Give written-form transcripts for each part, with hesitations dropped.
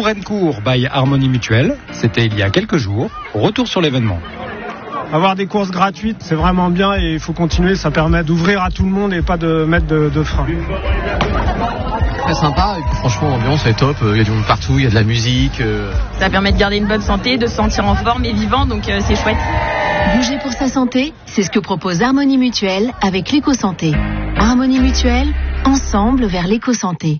Rencourt by Harmonie Mutuelle. C'était il y a quelques jours. Retour sur l'événement. Avoir des courses gratuites, c'est vraiment bien et il faut continuer. Ça permet d'ouvrir à tout le monde et pas de mettre de frein. Très sympa, et puis franchement l'ambiance est top, il y a du monde partout, il y a de la musique. Ça permet de garder une bonne santé, de se sentir en forme et vivant, donc c'est chouette. Bouger pour sa santé, c'est ce que propose Harmonie Mutuelle avec l'éco-santé. Harmonie Mutuelle, ensemble vers l'éco-santé.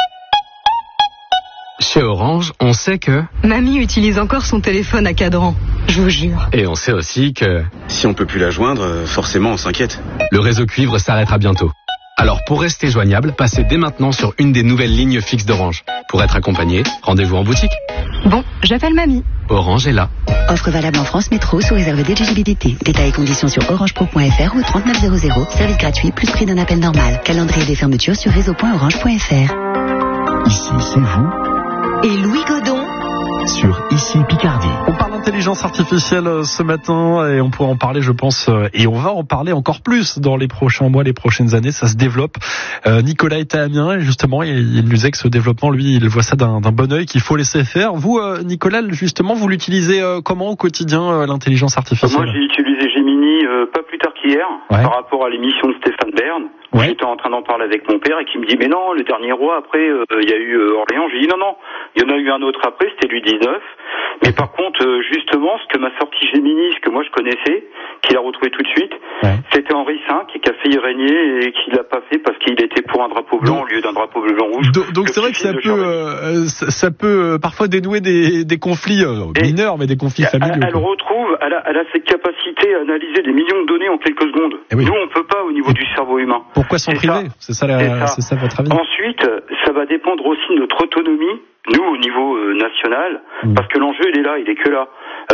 Chez Orange, on sait que... Mamie utilise encore son téléphone à cadran, je vous jure. Et on sait aussi que... Si on peut plus la joindre, forcément on s'inquiète. Le réseau cuivre s'arrêtera bientôt. Alors pour rester joignable, passez dès maintenant sur une des nouvelles lignes fixes d'Orange. Pour être accompagné, rendez-vous en boutique. Bon, j'appelle mamie. Orange est là. Offre valable en France Métro sous réserve d'éligibilité. Détails et conditions sur orangepro.fr ou 3900. Service gratuit plus prix d'un appel normal. Calendrier des fermetures sur réseau.orange.fr. Ici, c'est vous. Et Louis Godon sur Ici Picardie. On parle d'intelligence artificielle ce matin et on pourra en parler, je pense, et on va en parler encore plus dans les prochains mois, les prochaines années. Ça se développe. Nicolas est à Amiens et justement, il nous disait que ce développement, lui, il voit ça d'un bon œil, qu'il faut laisser faire. Vous, Nicolas, justement, vous l'utilisez comment au quotidien, l'intelligence artificielle? Moi, j'ai utilisé Gemini pas plus tard qu'hier, par rapport à l'émission de Stéphane Bern. Ouais. J'étais en train d'en parler avec mon père et qui me dit mais non, le dernier roi après il y a eu Orléans. J'ai dit non, il y en a eu un autre après, c'était Louis XIX. Mais par contre justement ce que m'a sorti Gemini, ce que moi je connaissais, qu'il a retrouvé tout de suite, c'était Henri V qui a failli régner et qui l'a pas fait parce qu'il était pour un drapeau blanc au lieu d'un drapeau bleu blanc rouge. Donc c'est vrai que ça peut parfois dénouer des conflits mineurs, mais des conflits familiaux. Elle a cette capacité à analyser des millions de données en quelques secondes. Nous on peut pas au niveau du cerveau humain. Pourquoi s'en priver ? C'est ça votre avis ? Ensuite, ça va dépendre aussi de notre autonomie, nous au niveau national, parce que l'enjeu il est là, il est que là.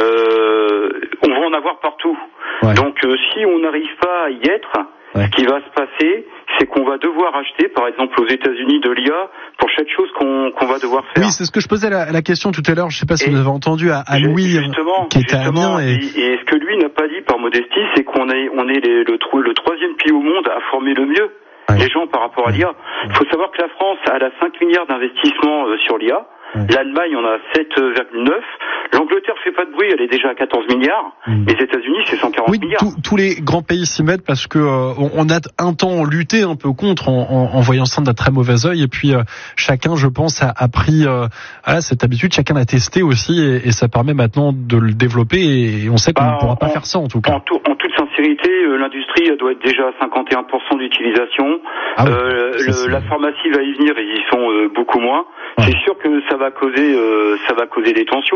On va en avoir partout. Donc si on n'arrive pas à y être, ce qui va se passer, c'est qu'on va devoir acheter, par exemple aux États-Unis, de l'IA pour chaque chose qu'on va devoir faire. Oui, c'est ce que je posais la question tout à l'heure. Je ne sais pas si vous avez entendu à Louis, qui était à Amiens. Et ce que lui n'a pas dit par modestie, c'est qu'on est le troisième pays au monde à former le mieux les gens par rapport à l'IA. Il faut savoir que la France elle a 5 milliards d'investissements sur l'IA. L'Allemagne en a 7,9. L'Angleterre fait pas de bruit, elle est déjà à 14 milliards. Les États-Unis, c'est 140 milliards. Tous les grands pays s'y mettent parce que on a un temps lutté un peu contre en voyant ça d'un très mauvais œil. Et puis chacun, je pense, a pris cette habitude. Chacun a testé aussi et ça permet maintenant de le développer. Et on sait qu'on ne pourra pas faire ça en tout cas. En toute sincérité, l'industrie doit être déjà à 51% d'utilisation. La pharmacie va y venir, ils y sont beaucoup moins. C'est sûr que ça va causer des tensions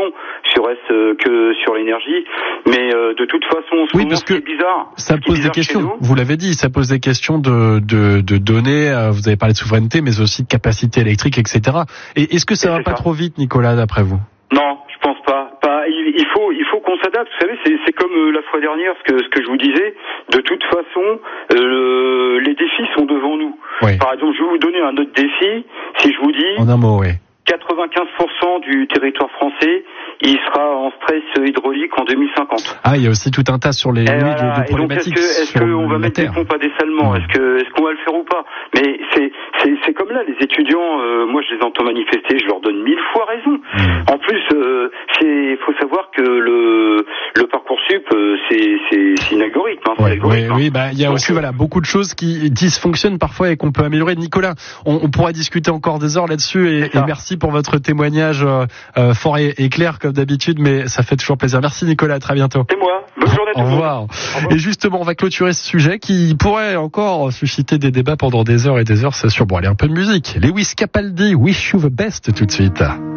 que sur l'énergie, mais de toute façon, c'est bizarre. Ça pose des questions. Vous l'avez dit, ça pose des questions de données. Vous avez parlé de souveraineté, mais aussi de capacité électrique, etc. Et est-ce que ça va pas trop vite, Nicolas, d'après vous? Non, je pense pas. Il faut qu'on s'adapte. Vous savez, c'est comme la fois dernière, ce que je vous disais. De toute façon, les défis sont devant nous. Par exemple, je vais vous donner un autre défi. Si je vous dis, en un mot, 95% du territoire français, il sera en stress hydraulique en 2050. Il y a aussi tout un tas sur les de problématiques. Est-ce qu'on va mettre des pompes à dessalement? Est-ce qu'on va le faire ou pas? Mais c'est comme là, les étudiants, moi je les entends manifester, je leur donne 1000 fois raison. En plus, faut savoir que le Parcoursup, c'est un algorithme. Il y a aussi beaucoup de choses qui dysfonctionnent parfois et qu'on peut améliorer. Nicolas, on pourra discuter encore des heures là-dessus et merci pour votre témoignage fort et clair comme d'habitude, mais ça fait toujours plaisir. Merci Nicolas, à très bientôt. C'est moi. Bonne journée à tous. Au revoir. Et justement, on va clôturer ce sujet qui pourrait encore susciter des débats pendant des heures et des heures, c'est sûr. Bon, allez, un peu de musique. Lewis Capaldi, Wish You the Best tout de suite.